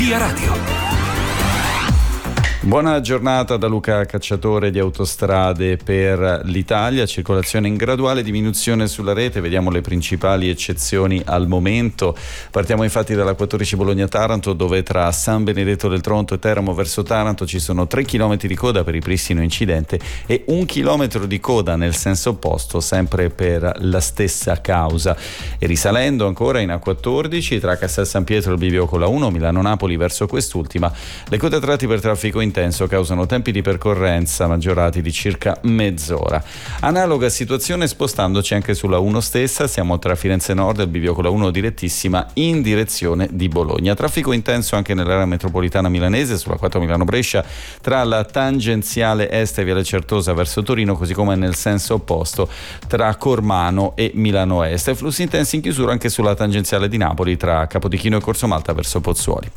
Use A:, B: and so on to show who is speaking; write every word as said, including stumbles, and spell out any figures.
A: Via Radio.
B: Buona giornata da Luca Cacciatore di Autostrade per l'Italia. Circolazione in graduale diminuzione sulla rete, vediamo le principali eccezioni al momento. Partiamo infatti dalla quattordici Bologna-Taranto, dove tra San Benedetto del Tronto e Teramo verso Taranto ci sono tre chilometri di coda per ripristino incidente e un chilometro di coda nel senso opposto, sempre per la stessa causa. E risalendo ancora in A quattordici tra Castel San Pietro e il bivio con la uno, Milano-Napoli verso quest'ultima, le code a tratti per traffico intenso causano tempi di percorrenza maggiorati di circa mezz'ora. Analoga situazione spostandoci anche sulla uno stessa, siamo tra Firenze Nord e il bivio con la uno direttissima in direzione di Bologna. Traffico intenso anche nell'area metropolitana milanese sulla quattro Milano-Brescia tra la tangenziale est e Viale Certosa verso Torino, così come nel senso opposto tra Cormano e Milano Est. Flussi intensi in chiusura anche sulla tangenziale di Napoli tra Capodichino e Corso Malta verso Pozzuoli.